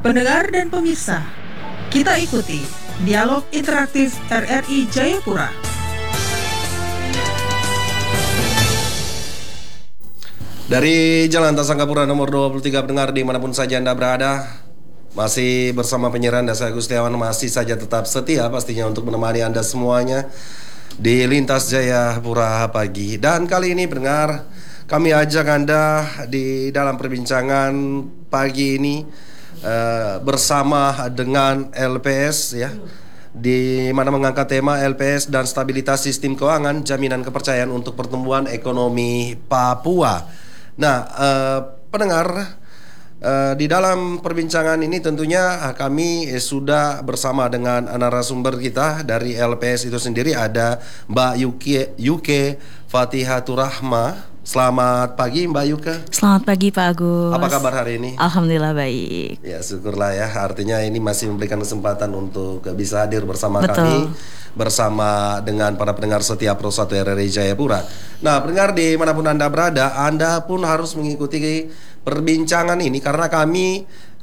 Pendengar dan pemirsa, kita ikuti dialog interaktif RRI Jayapura. Dari Jalan Tasangkapura nomor 23, pendengar dimanapun saja Anda berada, masih bersama penyiar Anda, saya Gustiawan, masih saja tetap setia pastinya untuk menemani Anda semuanya di Lintas Jayapura pagi. Dan kali ini pendengar, kami ajak Anda di dalam perbincangan pagi ini bersama dengan LPS ya, di mana mengangkat tema LPS dan stabilitas sistem keuangan, jaminan kepercayaan untuk pertumbuhan ekonomi Papua. Nah, pendengar, di dalam perbincangan ini tentunya kami sudah bersama dengan narasumber kita dari LPS itu sendiri, ada Mbak Yuke Fatihatur Rahma. Selamat pagi Mbak Yuke. Selamat pagi Pak Agus. Apa kabar hari ini? Alhamdulillah baik. Ya syukurlah ya, artinya ini masih memberikan kesempatan untuk bisa hadir bersama kami, bersama dengan para pendengar setia Pro 1 RRI Jayapura. Nah, pendengar dimanapun Anda berada, Anda pun harus mengikuti perbincangan ini karena kami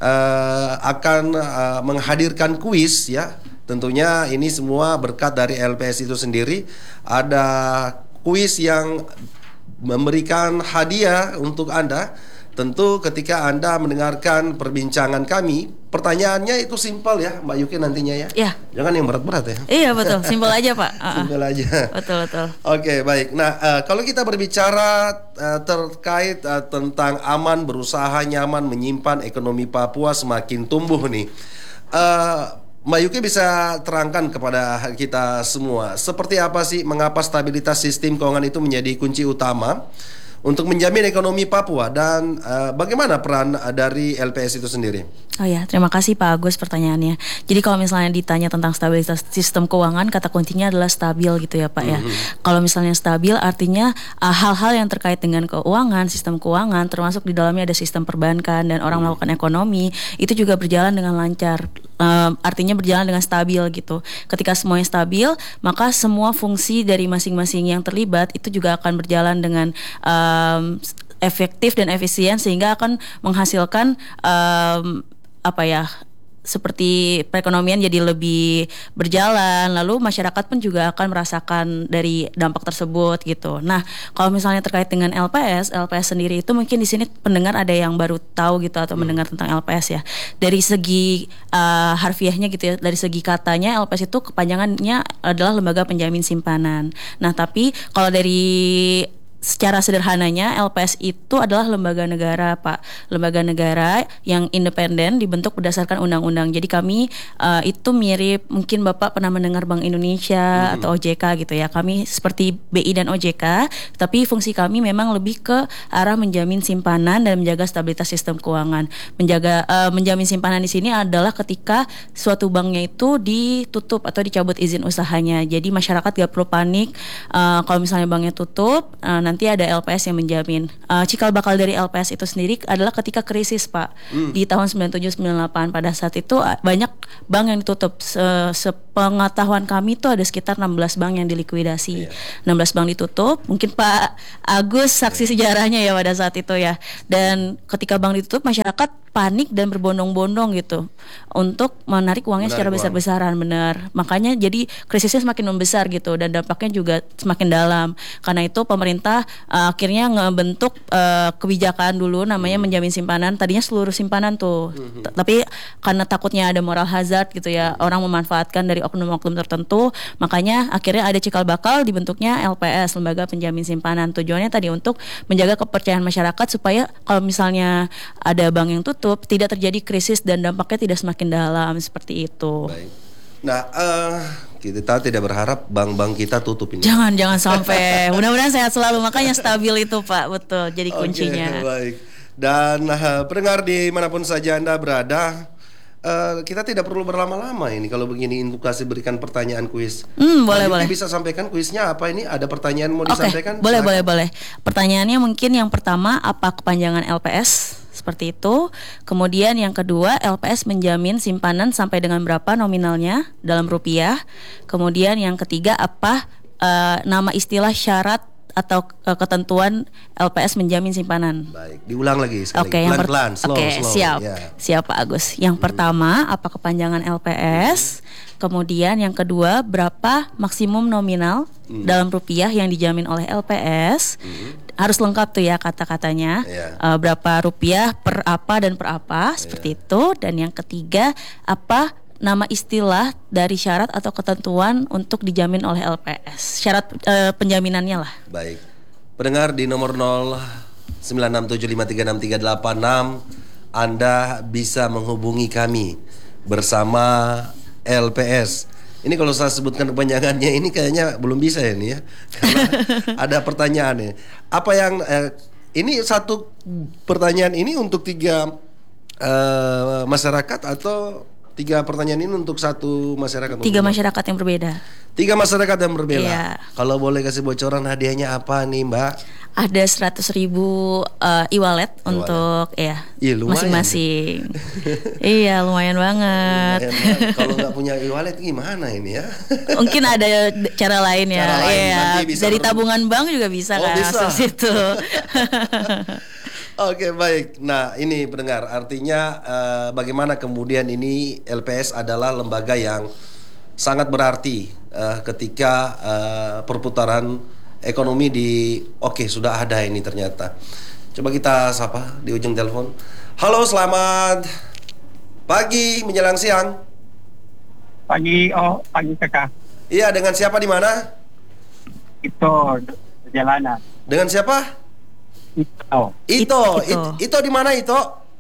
akan menghadirkan kuis ya. Tentunya ini semua berkat dari LPS itu sendiri. Ada kuis yang memberikan hadiah untuk Anda. Tentu ketika Anda mendengarkan perbincangan kami, pertanyaannya itu simpel ya Mbak Yuki nantinya ya. Ya. Jangan yang berat-berat ya. Iya betul, simpel aja Pak. Simpel aja. Betul. Oke, baik. Nah, kalau kita berbicara terkait tentang aman, berusaha nyaman, menyimpan ekonomi Papua semakin tumbuh nih. Mbak Yuki bisa terangkan kepada kita semua, seperti apa sih, mengapa stabilitas sistem keuangan itu menjadi kunci utama untuk menjamin ekonomi Papua, dan bagaimana peran dari LPS itu sendiri? Oh ya, terima kasih Pak Agus pertanyaannya. Jadi kalau misalnya ditanya tentang stabilitas sistem keuangan, kata kuncinya adalah stabil gitu ya Pak ya. Kalau misalnya stabil artinya hal-hal yang terkait dengan keuangan, sistem keuangan, termasuk di dalamnya ada sistem perbankan dan orang melakukan ekonomi, itu juga berjalan dengan lancar. Artinya berjalan dengan stabil gitu. Ketika semuanya stabil, maka semua fungsi dari masing-masing yang terlibat itu juga akan berjalan dengan efektif dan efisien, sehingga akan menghasilkan seperti perekonomian jadi lebih berjalan, lalu masyarakat pun juga akan merasakan dari dampak tersebut gitu. Nah, kalau misalnya terkait dengan LPS sendiri itu mungkin di sini pendengar ada yang baru tahu gitu atau mendengar tentang LPS ya. Dari segi harfiahnya gitu ya, dari segi katanya LPS itu kepanjangannya adalah lembaga penjamin simpanan. Nah, tapi kalau dari secara sederhananya LPS itu adalah lembaga negara Pak, lembaga negara yang independen dibentuk berdasarkan undang-undang. Jadi kami itu mirip, mungkin Bapak pernah mendengar Bank Indonesia atau OJK gitu ya. Kami seperti BI dan OJK, tapi fungsi kami memang lebih ke arah menjamin simpanan dan menjaga stabilitas sistem keuangan. Menjamin simpanan di sini adalah ketika suatu banknya itu ditutup atau dicabut izin usahanya. Jadi masyarakat gak perlu panik kalau misalnya banknya tutup, nanti ada LPS yang menjamin. Cikal bakal dari LPS itu sendiri adalah ketika krisis Pak, di tahun 97-98. Pada saat itu banyak bank yang ditutup. Sepengetahuan kami itu ada sekitar 16 bank yang dilikuidasi. 16 bank ditutup. Mungkin Pak Agus saksi sejarahnya ya pada saat itu ya. Dan ketika bank ditutup, masyarakat panik dan berbondong-bondong gitu untuk menarik uangnya secara besar-besaran, benar. Makanya jadi krisisnya semakin membesar gitu, dan dampaknya juga semakin dalam. Karena itu pemerintah akhirnya ngebentuk kebijakan dulu namanya menjamin simpanan. Tadinya seluruh simpanan tuh, tapi karena takutnya ada moral hazard gitu ya, orang memanfaatkan dari oknum-oknum tertentu, makanya akhirnya ada cikal bakal dibentuknya LPS, lembaga penjamin simpanan. Tujuannya tadi untuk menjaga kepercayaan masyarakat supaya kalau misalnya ada bank yang tutup, tidak terjadi krisis dan dampaknya tidak semakin dalam, seperti itu. Baik. Nah, kita tidak berharap bank-bank kita tutup ini. Jangan sampai. Mudah-mudahan sehat selalu. Makanya stabil itu Pak, betul. Jadi kuncinya. Baik. Dan pendengar dimanapun saja Anda berada, kita tidak perlu berlama-lama ini kalau begini untuk kasih berikan pertanyaan kuis. Boleh. Bisa sampaikan kuisnya apa ini? Ada pertanyaan mau disampaikan? Boleh. Pertanyaannya mungkin yang pertama, apa kepanjangan LPS? Seperti itu. Kemudian yang kedua, LPS menjamin simpanan sampai dengan berapa nominalnya dalam rupiah. Kemudian yang ketiga, apa nama istilah syarat atau ketentuan LPS menjamin simpanan. Baik, diulang lagi sekali. Oke, Pelan-pelan, slow. siap. Ya. Siap Pak Agus. Yang pertama, apa kepanjangan LPS? Kemudian yang kedua, berapa maksimum nominal dalam rupiah yang dijamin oleh LPS? Harus lengkap tuh ya kata-katanya. Berapa rupiah per apa dan per apa, seperti itu. Dan yang ketiga, apa nama istilah dari syarat atau ketentuan untuk dijamin oleh LPS? Syarat penjaminannya lah. Baik. Pendengar di nomor 0967536386, Anda bisa menghubungi kami bersama LPS. Ini kalau saya sebutkan kepanjangannya ini kayaknya belum bisa ya nih ya. Karena ada pertanyaan nih. Apa yang ini satu pertanyaan ini untuk 3 masyarakat atau 3 pertanyaan ini untuk satu masyarakat? 3 masyarakat yang berbeda. 3 masyarakat yang berbeda. Iya. Kalau boleh kasih bocoran hadiahnya apa nih Mbak? Ada 100.000 e-wallet untuk ya masing-masing. Iya, lumayan banget. Kalau nggak punya e-wallet gimana ini ya? Mungkin ada cara lain ya. Cara lain, iya, dari tabungan bank juga bisa kan bisa. masuk situ. Oke, baik. Nah, ini pendengar, artinya bagaimana kemudian ini LPS adalah lembaga yang sangat berarti ketika perputaran ekonomi sudah ada ini ternyata. Coba kita sapa di ujung telepon. Halo, selamat pagi menjelang siang. Pagi kakak. Iya, dengan siapa di mana? Itu perjalanan. Dengan siapa? Ito di mana Ito?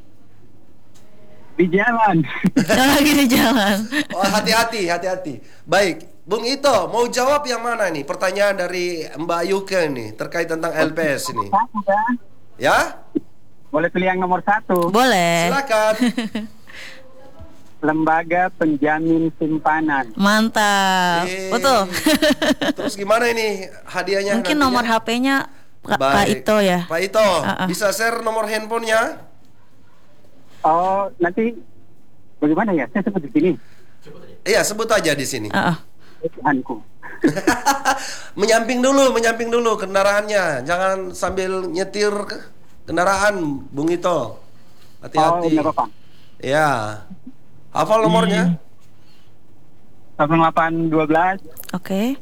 Di jalan. Lagi di jalan. Oh, hati-hati. Baik, Bung Ito, mau jawab yang mana nih? Pertanyaan dari Mbak Yuke nih terkait tentang LPS ini. Ya? Boleh pilih yang nomor 1. Boleh. Silakan. Lembaga penjamin simpanan. Mantap. Betul. Terus gimana ini hadiahnya? Mungkin nantinya? nomor HP-nya Pak Ito ya. Pak Ito, bisa share nomor handphonenya? Oh, nanti bagaimana ya? Saya sebut di sini. Iya, sebut aja di sini. Tuhanku. menyamping dulu kendaraannya. Jangan sambil nyetir kendaraan, Bung Ito. Hati-hati. Oh, enggak apa-apa. Ya. Hafal nomornya? 0812. Oke.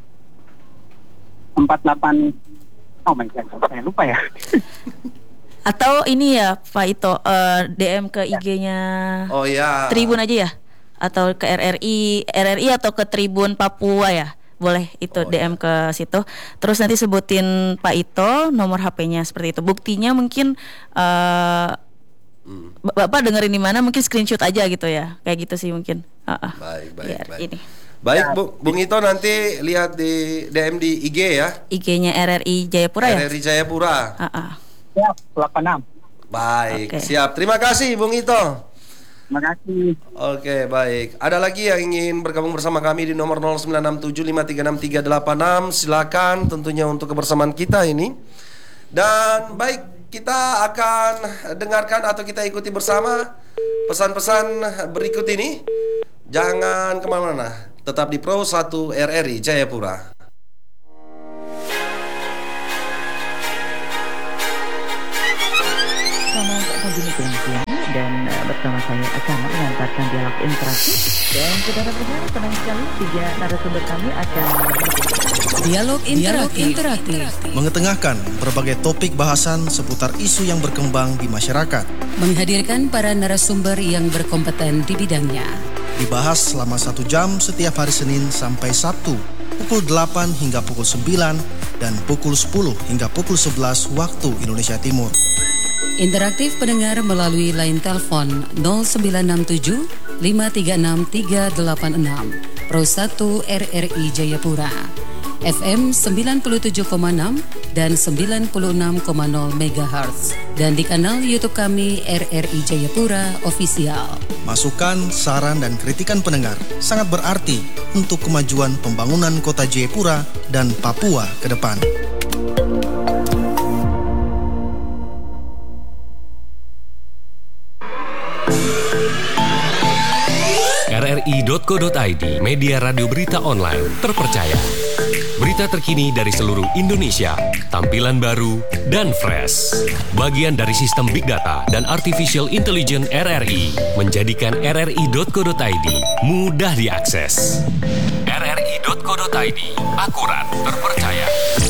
48. Oh my God, saya lupa ya. Atau ini ya Pak Ito, DM ke IG-nya Oh ya. Tribun aja ya? Atau ke RRI atau ke Tribun Papua ya? Boleh itu DM ke situ. Terus nanti sebutin Pak Ito nomor HP-nya seperti itu. Buktinya mungkin Bapak dengerin di mana, mungkin screenshot aja gitu ya. Kayak gitu sih mungkin. Baik. Ini. Baik, Bung Ito, nanti lihat di DM di IG ya. IG-nya RRI Jayapura ya? RRI Jayapura. Ya, 86. Baik, siap. Terima kasih Bung Ito. Terima kasih. Oke, baik. Ada lagi yang ingin bergabung bersama kami di nomor 0967536386. Silakan tentunya untuk kebersamaan kita ini. Dan baik, kita akan dengarkan atau kita ikuti bersama pesan-pesan berikut ini. Jangan kemana-mana, tetap di Pro 1 RRI Jayapura. Selamat pagi menjelang siang, dan bersama saya akan mengantarkan dialog interaktif. Dan saudara pendengar, tenang sekali, 3 narasumber kami akan dialog interaktif, mengetengahkan berbagai topik bahasan seputar isu yang berkembang di masyarakat, menghadirkan para narasumber yang berkompeten di bidangnya. Dibahas selama 1 jam setiap hari Senin sampai Sabtu, pukul 8 hingga pukul 9 dan pukul 10 hingga pukul 11 waktu Indonesia Timur. Interaktif pendengar melalui line telepon 0967 536 386 Pro 1 RRI Jayapura, FM 97,6 dan 96,0 MHz, dan di kanal YouTube kami RRI Jayapura Official. Masukan, saran, dan kritikan pendengar sangat berarti untuk kemajuan pembangunan kota Jayapura dan Papua ke depan. RRI.co.id, media radio berita online terpercaya. Berita terkini dari seluruh Indonesia, tampilan baru dan fresh. Bagian dari sistem Big Data dan Artificial Intelligence RRI menjadikan rri.co.id mudah diakses. rri.co.id, akurat, terpercaya.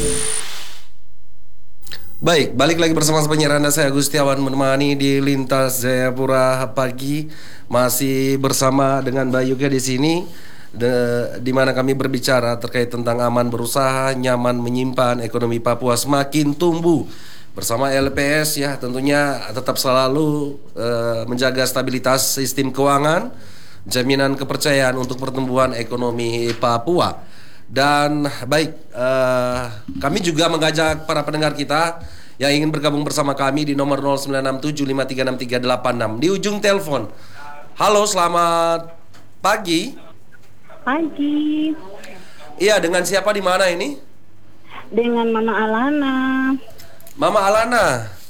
Baik, balik lagi bersama penyiar Anda, saya Agustiawan menemani di Lintas Jayapura pagi. Masih bersama dengan Mbak Yuke di sini, di mana kami berbicara terkait tentang aman berusaha, nyaman menyimpan, ekonomi Papua semakin tumbuh. Bersama LPS ya, tentunya tetap selalu menjaga stabilitas sistem keuangan, jaminan kepercayaan untuk pertumbuhan ekonomi Papua. Dan baik, kami juga mengajak para pendengar kita yang ingin bergabung bersama kami di nomor 0967536386 di ujung telepon. Halo, selamat pagi. Pagi. Iya, dengan siapa di mana ini? Dengan Mama Alana. Mama Alana.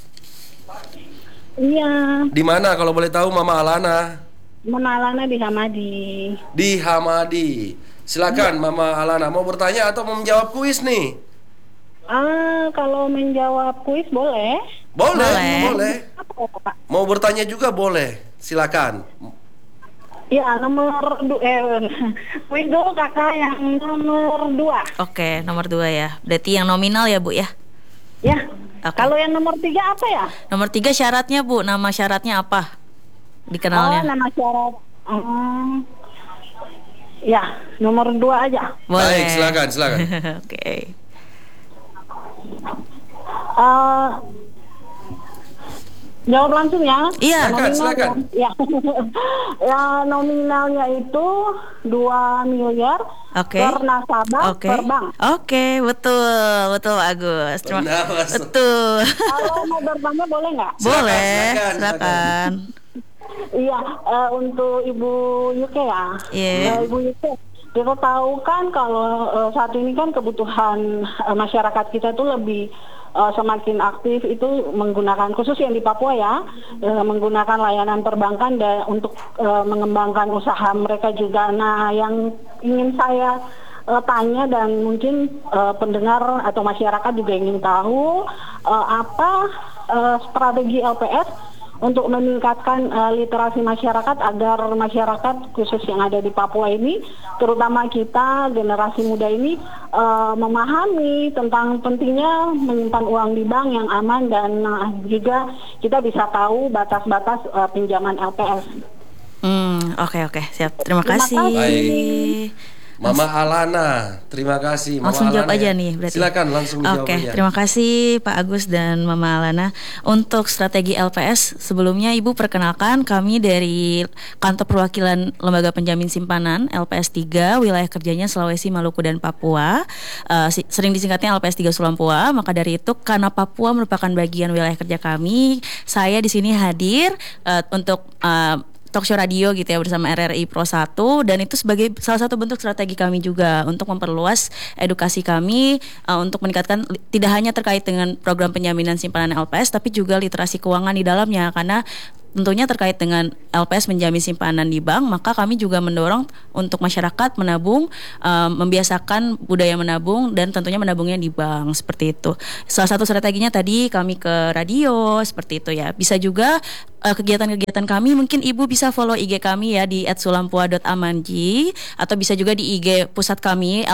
Iya. Di mana kalau boleh tahu Mama Alana? Mama Alana di Hamadi. Di Hamadi. Silakan Mama Alana, mau bertanya atau mau menjawab kuis nih? Kalau menjawab kuis boleh. Boleh. Mau bertanya juga boleh. Silakan. Ya, nomor kuis dulu kakak yang nomor 2. Oke, nomor 2 ya. Berarti yang nominal ya Bu ya? Ya. Okay. Kalau yang nomor 3 apa ya? Nomor 3 syaratnya Bu, nama syaratnya apa? Dikenalnya. Nama syarat. Ya, nomor 2 aja. Boleh. Baik, silakan. Oke. Jawab langsung ya. Iya, silakan. Ya. Ya, nominalnya itu 2 miliar per nasabah per bank. Oke, betul Agus. Betul. Kalau mau berbangga boleh nggak? Boleh, silakan. Iya, untuk Ibu Yuke ya. Iya. Ibu Yuke, kita tahu kan kalau saat ini kan kebutuhan masyarakat kita tuh lebih semakin aktif itu menggunakan, khusus yang di Papua ya, menggunakan layanan perbankan dan untuk mengembangkan usaha mereka juga. Nah, yang ingin saya tanya dan mungkin pendengar atau masyarakat juga ingin tahu apa strategi LPS untuk meningkatkan literasi masyarakat agar masyarakat khusus yang ada di Papua ini, terutama kita generasi muda ini memahami tentang pentingnya menyimpan uang di bank yang aman dan juga kita bisa tahu batas-batas pinjaman LPS. Oke, siap. Terima kasih. Baik. Mama Alana, terima kasih. Langsung jawab aja nih berarti. Silakan langsung dijawab aja. Terima kasih Pak Agus dan Mama Alana. Untuk strategi LPS, sebelumnya Ibu perkenalkan kami dari Kantor Perwakilan Lembaga Penjamin Simpanan LPS 3, wilayah kerjanya Sulawesi, Maluku dan Papua. Sering disingkatnya LPS 3 Sulampua. Maka dari itu karena Papua merupakan bagian wilayah kerja kami, saya di sini hadir untuk talkshow radio gitu ya bersama RRI Pro 1, dan itu sebagai salah satu bentuk strategi kami juga untuk memperluas edukasi kami untuk meningkatkan tidak hanya terkait dengan program penjaminan simpanan LPS tapi juga literasi keuangan di dalamnya, karena tentunya terkait dengan LPS menjamin simpanan di bank, maka kami juga mendorong untuk masyarakat menabung, membiasakan budaya menabung dan tentunya menabungnya di bank seperti itu. Salah satu strateginya tadi kami ke radio seperti itu ya. Bisa juga kegiatan-kegiatan kami, mungkin Ibu bisa follow IG kami ya di @sulampua.amanji atau bisa juga di IG pusat kami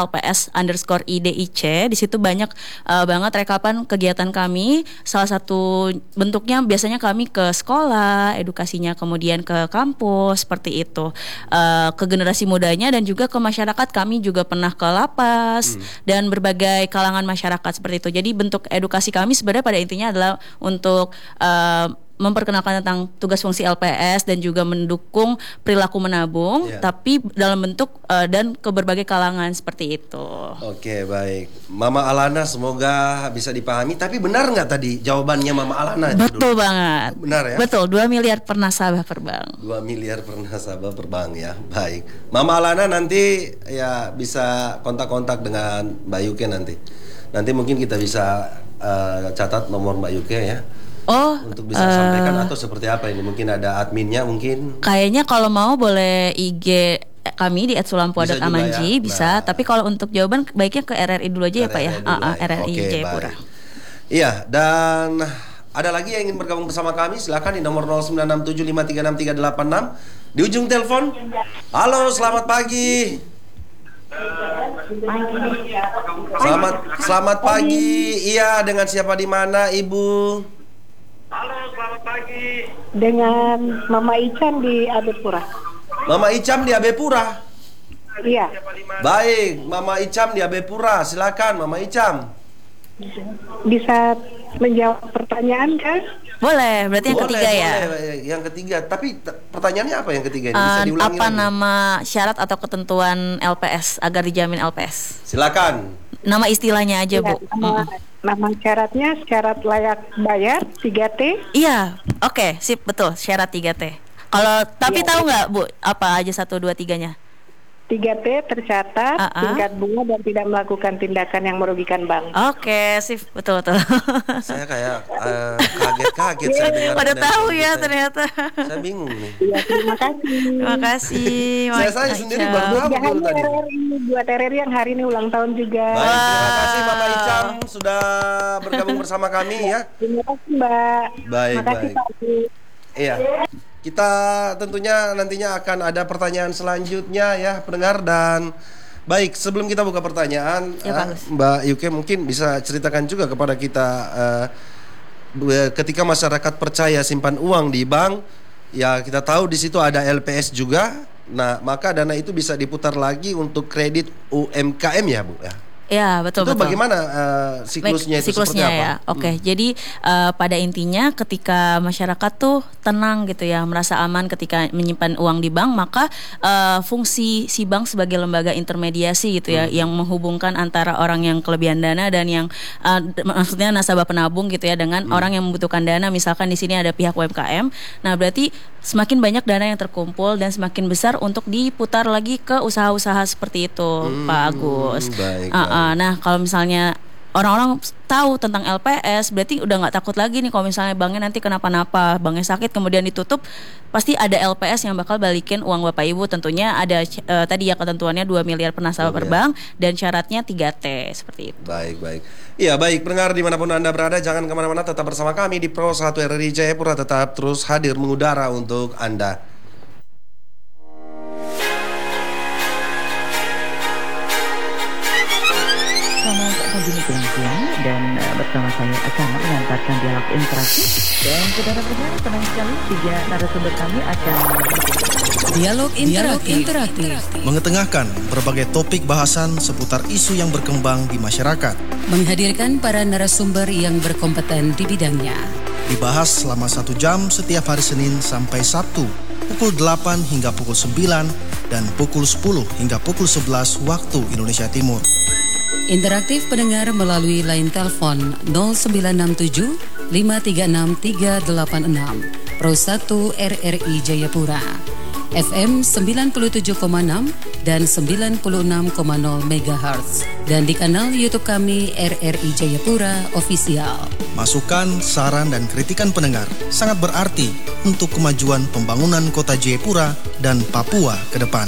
LPS_IDIC. Di situ banyak banget rekapan kegiatan kami. Salah satu bentuknya biasanya kami ke sekolah, edukasinya kemudian ke kampus seperti itu, ke generasi mudanya dan juga ke masyarakat. Kami juga pernah ke lapas dan berbagai kalangan masyarakat seperti itu. Jadi bentuk edukasi kami sebenarnya pada intinya adalah untuk memperkenalkan tentang tugas fungsi LPS dan juga mendukung perilaku menabung, tapi dalam bentuk dan ke berbagai kalangan seperti itu. Oke, baik. Mama Alana, semoga bisa dipahami. Tapi benar nggak tadi jawabannya Mama Alana? Betul banget. Benar ya? Betul, 2 miliar per nasabah per bank. 2 miliar per nasabah per bank ya. Baik. Mama Alana nanti ya bisa kontak-kontak dengan Mbak Yuke nanti. Nanti mungkin kita bisa catat nomor Mbak Yuke ya. Untuk bisa sampaikan atau seperti apa ini? Mungkin ada adminnya mungkin. Kayaknya kalau mau boleh IG kami di @sulampua.amanji bisa. Nah. Tapi kalau untuk jawaban baiknya ke RRI dulu aja ya Pak ya. RRI Oke, Jayapura. baik. Iya, dan ada lagi yang ingin bergabung bersama kami, silakan di nomor 0967536386 di ujung telepon. Halo, selamat pagi. Selamat pagi. Iya, dengan siapa di mana, Ibu? Halo, selamat pagi. Dengan Mama Icam di Abepura. Mama Icam di Abepura. Iya. Baik, Mama Icam di Abepura. Silakan, Mama Icam. Bisa menjawab pertanyaan kan? Boleh, berarti yang ketiga ya. Boleh. Yang ketiga, tapi pertanyaannya apa yang ketiga ini? Bisa diulangi apa lagi? nama syarat atau ketentuan LPS agar dijamin LPS? Silakan. Nama istilahnya aja, Bu. Nama syaratnya syarat layak bayar 3T. Iya, oke, sip, betul, syarat 3T. Kalau tapi tahu nggak, Bu, apa aja 1, 2, 3-nya? 3T tercatat, tingkat bunga dan tidak melakukan tindakan yang merugikan bank. Oke, sip, betul. Saya kayak kaget saya dengar. Pada tahu ya ternyata. Saya bingung nih. Ya, terima kasih. Terima kasih. Saya sendiri baru tahu dulu tadi. Buat RRI yang hari ini ulang tahun juga. Baik, terima kasih Mama Icam sudah bergabung bersama kami ya. Terima kasih Mbak. Baik. Pak. Iya. Kita tentunya nantinya akan ada pertanyaan selanjutnya ya pendengar, dan baik sebelum kita buka pertanyaan Mbak Yuke mungkin bisa ceritakan juga kepada kita ketika masyarakat percaya simpan uang di bank ya, kita tahu di situ ada LPS juga. Nah, maka dana itu bisa diputar lagi untuk kredit UMKM ya, Bu ya. Ya, betul. Bagaimana siklusnya itu seperti apa? Ya. Oke, jadi pada intinya ketika masyarakat tuh tenang gitu ya, merasa aman ketika menyimpan uang di bank, maka fungsi si bank sebagai lembaga intermediasi gitu ya, yang menghubungkan antara orang yang kelebihan dana dan yang maksudnya nasabah penabung gitu ya dengan orang yang membutuhkan dana. Misalkan di sini ada pihak UMKM. Nah, berarti semakin banyak dana yang terkumpul dan semakin besar untuk diputar lagi ke usaha-usaha seperti itu, Pak Agus. Baik. Nah, kalau misalnya orang-orang tahu tentang LPS, berarti udah nggak takut lagi nih kalau misalnya banknya nanti kenapa-napa, banknya sakit kemudian ditutup, pasti ada LPS yang bakal balikin uang Bapak Ibu. Tentunya ada tadi ya ketentuannya 2 miliar per nasabah per bank dan syaratnya 3T seperti itu. Baik. Iya, baik pendengar dimanapun Anda berada, jangan kemana-mana, tetap bersama kami di Pro 1 RRI Jayapura, tetap terus hadir mengudara untuk Anda. Selamat pagi Nikian, dan bersama saya akan mengantarkan dialog interaktif. Dan saudara pendengar, tenang sekali, 3 narasumber kami akan Dialog interaktif. mengetengahkan berbagai topik bahasan seputar isu yang berkembang di masyarakat. Menghadirkan para narasumber yang berkompeten di bidangnya. Dibahas selama 1 jam setiap hari Senin sampai Sabtu, pukul 8 hingga pukul 9 dan pukul 10 hingga pukul 11 waktu Indonesia Timur. Interaktif pendengar melalui line telepon 0967 536 386 Pro 1 RRI Jayapura, FM 97,6 dan 96,0 MHz, dan di kanal YouTube kami RRI Jayapura Official. Masukan, saran, dan kritikan pendengar sangat berarti untuk kemajuan pembangunan kota Jayapura dan Papua ke depan.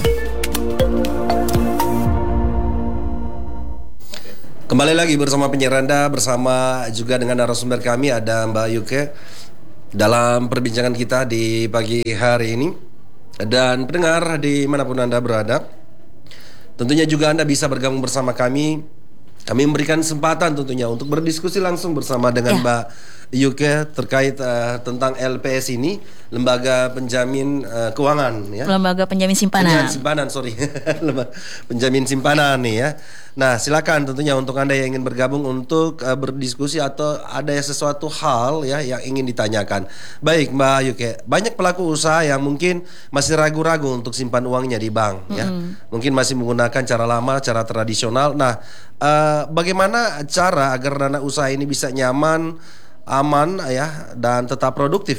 Kembali lagi bersama penyiar Anda, bersama juga dengan narasumber kami ada Mbak Yuke dalam perbincangan kita di pagi hari ini. Dan pendengar dimanapun Anda berada, tentunya juga Anda bisa bergabung bersama kami. Kami memberikan kesempatan tentunya untuk berdiskusi langsung bersama dengan Mbak Yuke terkait tentang LPS ini, lembaga penjamin keuangan ya. Lembaga penjamin simpanan. Penjamin simpanan nih ya. Nah, silakan tentunya untuk Anda yang ingin bergabung untuk berdiskusi atau ada sesuatu hal ya yang ingin ditanyakan. Baik, Mbak Yuke, banyak pelaku usaha yang mungkin masih ragu-ragu untuk simpan uangnya di bank ya. Mungkin masih menggunakan cara lama, cara tradisional. Nah, bagaimana cara agar dana usaha ini bisa nyaman, aman ya, dan tetap produktif ini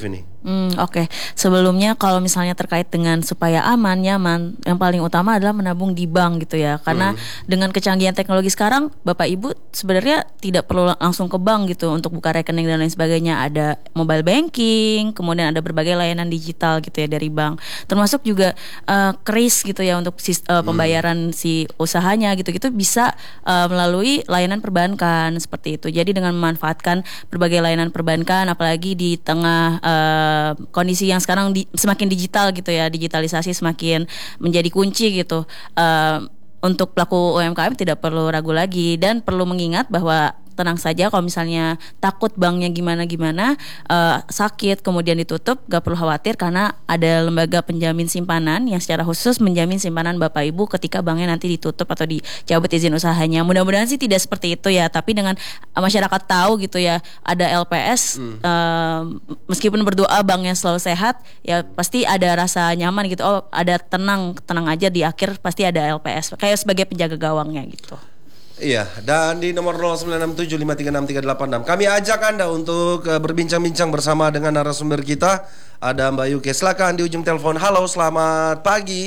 Oke. Sebelumnya kalau misalnya terkait dengan supaya aman, nyaman, yang paling utama adalah menabung di bank gitu ya. Karena dengan kecanggihan teknologi sekarang, Bapak Ibu sebenarnya tidak perlu langsung ke bank gitu untuk buka rekening dan lain sebagainya. Ada mobile banking, kemudian ada berbagai layanan digital gitu ya dari bank. Termasuk juga kris gitu ya untuk pembayaran si usahanya gitu-gitu bisa melalui layanan perbankan seperti itu. Jadi dengan memanfaatkan berbagai layanan perbankan, apalagi di tengah kondisi yang sekarang semakin digital gitu ya, digitalisasi semakin menjadi kunci gitu. Untuk pelaku UMKM tidak perlu ragu lagi dan perlu mengingat bahwa tenang saja kalau misalnya takut banknya gimana-gimana, sakit kemudian ditutup, gak perlu khawatir karena ada lembaga penjamin simpanan yang secara khusus menjamin simpanan Bapak Ibu ketika banknya nanti ditutup atau dicabut izin usahanya. Mudah-mudahan sih tidak seperti itu ya, tapi dengan masyarakat tahu gitu ya ada LPS, meskipun berdoa banknya selalu sehat, ya pasti ada rasa nyaman gitu. Oh ada tenang aja di akhir pasti ada LPS kayak sebagai penjaga gawangnya gitu. Iya, dan di nomor 0967536386 kami ajak Anda untuk berbincang-bincang bersama dengan narasumber kita. Ada Mbak Yuke, silakan di ujung telepon. Halo, selamat pagi.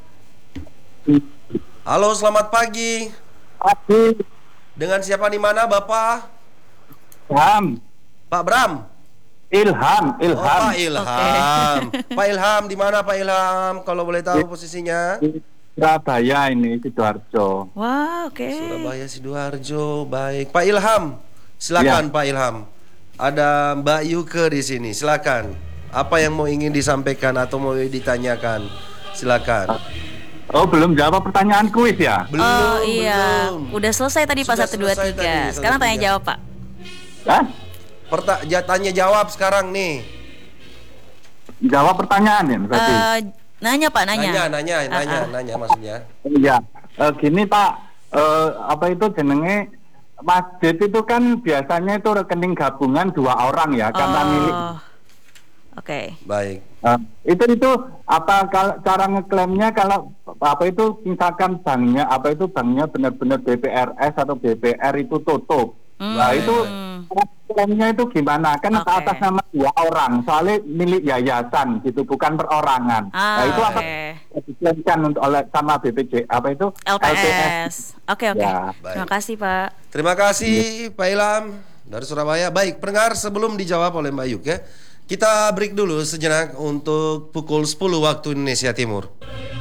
Halo, selamat pagi. Pagi. Dengan siapa di mana, Bapak? Ilham. Pak Bram. Ilham. Oh, Pak Ilham. Pak Ilham di mana Pak Ilham? Kalau boleh tahu posisinya? Surabaya ini, Sidoarjo. Wah, oke. Surabaya, Sidoarjo, baik. Pak Ilham, silakan Pak Ilham. Ada Mbak Yuke di sini, silakan. Apa yang mau ingin disampaikan atau mau ditanyakan? Silakan. Oh, belum jawab pertanyaan kuis ya? Belum. Iya, udah selesai tadi Pak 1, 2, 3. Sekarang tanya jawab Pak. Hah? Tanya jawab sekarang nih. Jawab pertanyaan ya berarti? Nanya Pak, nanya maksudnya. Iya, gini Pak, apa itu jenenge masjid itu kan biasanya itu rekening gabungan 2 orang ya, karena milik. Oke. Baik. Itu apa kalau cara ngeklaimnya kalau apa itu misalkan banknya benar-benar BPRS atau BPR itu tutup. Nah itu klaimnya itu gimana? Kan atas nama 2 orang, soalnya milik yayasan gitu, bukan perorangan. Nah itu apa diklaimkan untuk oleh sama BPJ apa itu LPS. Oke. Ya, terima kasih Pak. Terima kasih Pak Ilham dari Surabaya. Baik, pendengar, sebelum dijawab oleh Mbak Yuke, kita break dulu sejenak untuk pukul 10 waktu Indonesia Timur.